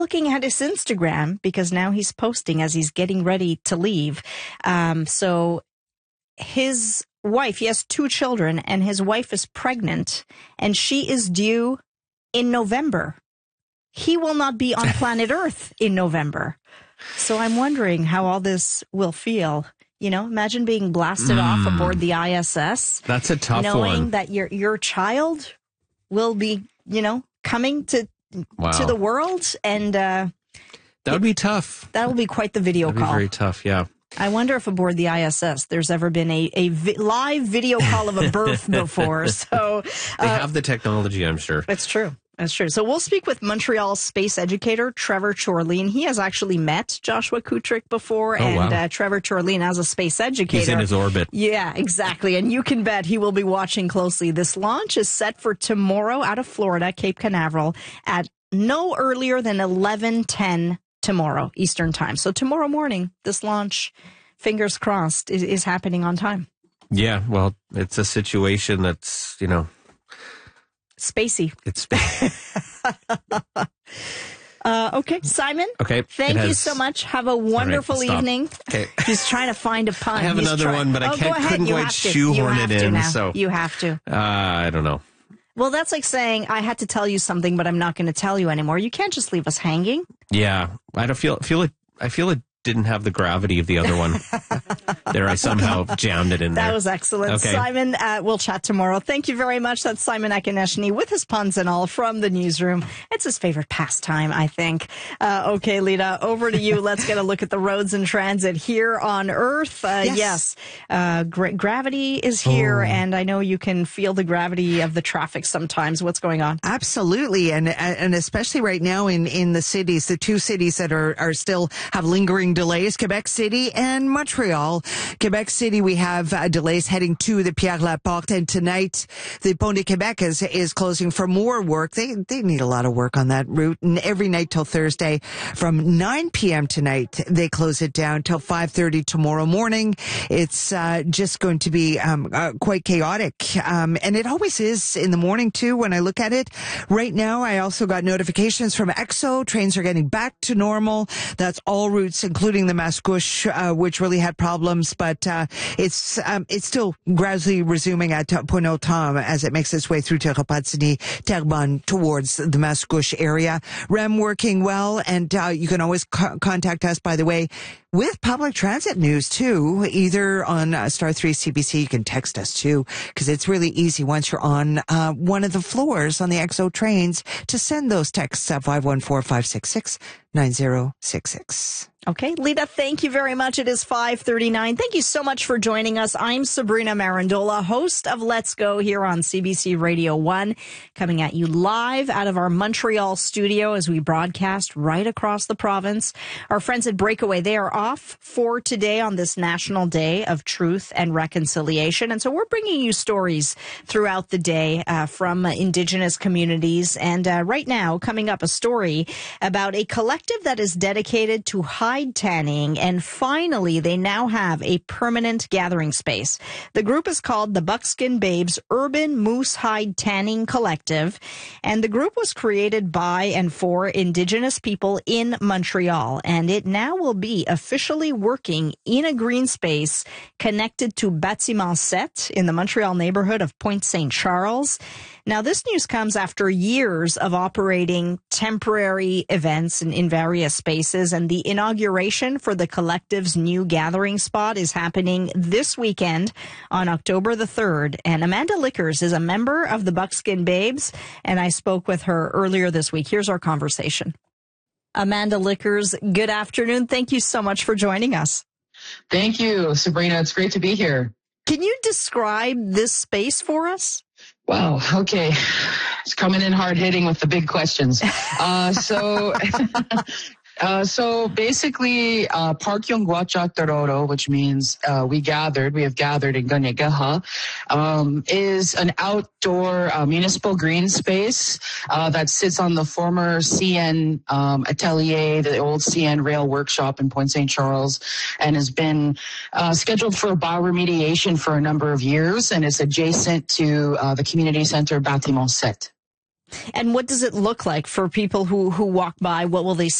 looking at his Instagram because now he's posting as he's getting ready to leave. So his wife, he has 2 children, and his wife is pregnant, and she is due in November. He will not be on planet Earth in November. So I'm wondering how all this will feel. You know, imagine being blasted off aboard the ISS. That's a tough one. Knowing that your child will be, coming to the world, and that would be tough. That will be quite the video That'd call. Be very tough, yeah. I wonder if aboard the ISS there's ever been a live video call of a birth before. So they have the technology, I'm sure. It's true. That's true. So we'll speak with Montreal space educator Trevor Chorlin. He has actually met Joshua Kutrick before, Trevor Chorlin, as a space educator, he's in his orbit. Yeah, exactly. And you can bet he will be watching closely. This launch is set for tomorrow out of Florida, Cape Canaveral, at no earlier than 11:10 tomorrow Eastern time. So tomorrow morning, this launch, fingers crossed, is happening on time. Yeah, well, it's a situation that's, spacey. It's spacey. Okay, Simon. Okay. Thank you so much. Have a wonderful evening. Okay. He's trying to find a pun. I have another one, but I couldn't quite shoehorn it in. Now. So you have to. I don't know. Well, that's like saying I had to tell you something, but I'm not going to tell you anymore. You can't just leave us hanging. Yeah, I don't feel it didn't have the gravity of the other one. There, I somehow jammed it in there. That was excellent. Okay. Simon, we'll chat tomorrow. Thank you very much. That's Simon Akineshny with his puns and all from the newsroom. It's his favorite pastime, I think. Okay, Lita, over to you. Let's get a look at the roads and transit here on Earth. Yes. Gravity is here, and I know you can feel the gravity of the traffic sometimes. What's going on? Absolutely, and especially right now in the cities, the 2 cities that are still have lingering delays, Quebec City and Montreal. Quebec City, we have delays heading to the Pierre Laporte, and tonight the Pont de Quebec is closing for more work. They need a lot of work on that route, and every night till Thursday from 9 p.m. tonight, they close it down till 5:30 tomorrow morning. It's just going to be quite chaotic, and it always is in the morning too when I look at it. Right now, I also got notifications from EXO. Trains are getting back to normal. That's all routes, including the Mascouche, which really had problems, but it's still gradually resuming at Point-aux-Trembles as it makes its way through to Repentigny, Terrebonne towards the Mascouche area. REM working well, and you can always contact us, by the way, with public transit news too, either on Star 3 CBC. You can text us too, because it's really easy once you're on one of the floors on the EXO trains to send those texts at 514-566-9066. Okay, Lita, thank you very much. It is 5:39. Thank you so much for joining us. I'm Sabrina Marandola, host of Let's Go here on CBC Radio 1, coming at you live out of our Montreal studio as we broadcast right across the province. Our friends at Breakaway, they are off for today on this National Day of Truth and Reconciliation. And so we're bringing you stories throughout the day from Indigenous communities. And right now, coming up, a story about a collective that is dedicated to hide tanning, and finally they now have a permanent gathering space. The group is called the Buckskin Babes Urban Moose Hide Tanning Collective, and the group was created by and for Indigenous people in Montreal, and it now will be officially working in a green space connected to Bâtiment 7 in the Montreal neighborhood of Pointe Saint Charles. Now, this news comes after years of operating temporary events in various spaces, and the inauguration for the collective's new gathering spot is happening this weekend on October the 3rd. And Amanda Lickers is a member of the Buckskin Babes, and I spoke with her earlier this week. Here's our conversation. Amanda Lickers, good afternoon. Thank you so much for joining us. Thank you, Sabrina. It's great to be here. Can you describe this space for us? Wow. Okay. It's coming in hard hitting with the big questions. So basically, Park Yongwachak Dororo, which means we have gathered in Ganyegaha, is an outdoor municipal green space that sits on the former CN atelier, the old CN rail workshop in Pointe Saint Charles, and has been scheduled for bioremediation for a number of years, and is adjacent to the community center Bâtiment 7. And what does it look like for people who walk by? What will they